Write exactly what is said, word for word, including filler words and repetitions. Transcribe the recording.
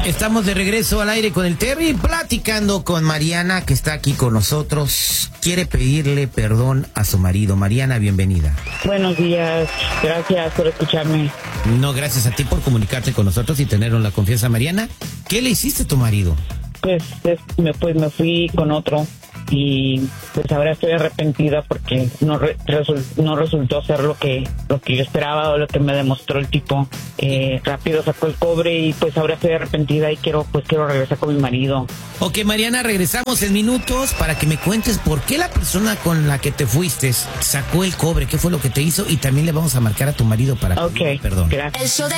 Estamos de regreso al aire con el Terry, platicando con Mariana, que está aquí con nosotros. Quiere pedirle perdón a su marido. Mariana, bienvenida. Buenos días, gracias por escucharme. No, gracias a ti por comunicarte con nosotros y tenernos la confianza. Mariana, ¿qué le hiciste a tu marido? Pues, es, me, pues me fui con otro y pues ahora estoy arrepentida porque no re, resul, no resultó ser lo que lo que yo esperaba o lo que me demostró el tipo. Eh, rápido sacó el cobre y pues ahora estoy arrepentida y quiero pues quiero regresar con mi marido. Ok, Mariana, regresamos en minutos para que me cuentes por qué la persona con la que te fuiste sacó el cobre, qué fue lo que te hizo, y también le vamos a marcar a tu marido para okay, pedir perdón. Gracias.